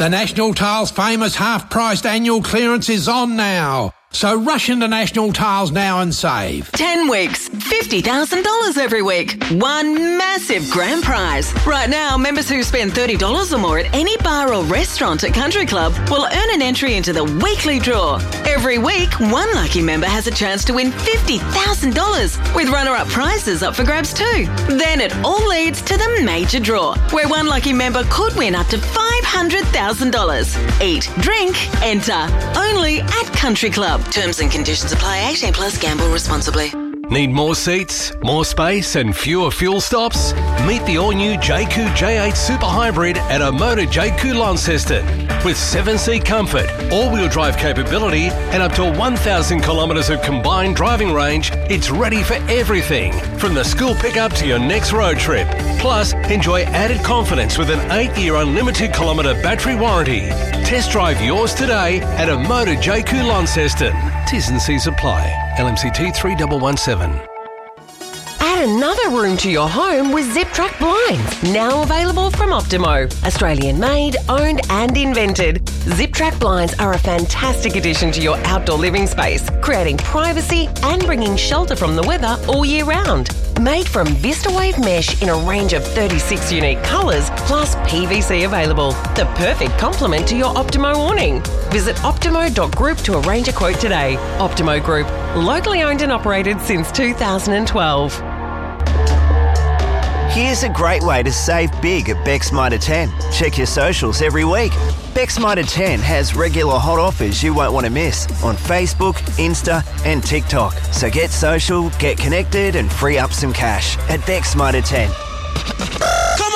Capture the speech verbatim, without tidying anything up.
The National Tiles famous half-priced annual clearance is on now. So rush into National Tiles now and save. Ten weeks, fifty thousand dollars every week. One massive grand prize. Right now, members who spend thirty dollars or more at any bar or restaurant at Country Club will earn an entry into the weekly draw. Every week, one lucky member has a chance to win fifty thousand dollars with runner-up prizes up for grabs too. Then it all leads to the major draw, where one lucky member could win up to five hundred thousand dollars. Eat, drink, enter. Only at Country Club. Terms and conditions apply. eighteen plus, gamble responsibly. Need more seats, more space and fewer fuel stops? Meet the all-new J Q J eight Super Hybrid at Omoda J Q Launceston. With seven-seat comfort, all-wheel drive capability and up to one thousand kilometres of combined driving range, it's ready for everything, from the school pickup to your next road trip. Plus, enjoy added confidence with an eight-year unlimited kilometre battery warranty. Test drive yours today at Omoda J Q Launceston. T's and C's apply. L M C T three one one seven. Add another room to your home with Zip Track blinds, now available from Optimo. Australian made, owned and invented. Zip Track blinds are a fantastic addition to your outdoor living space, creating privacy and bringing shelter from the weather all year round. Made from VistaWave mesh in a range of thirty-six unique colours, plus P V C available. The perfect complement to your Optimo awning. Visit optimo dot group to arrange a quote today. Optimo Group, locally owned and operated since two thousand twelve. Here's a great way to save big at Beck's Mitre ten. Check your socials every week. Beck's Mitre ten has regular hot offers you won't want to miss on Facebook, Insta and TikTok. So get social, get connected and free up some cash at Beck's Mitre ten. Come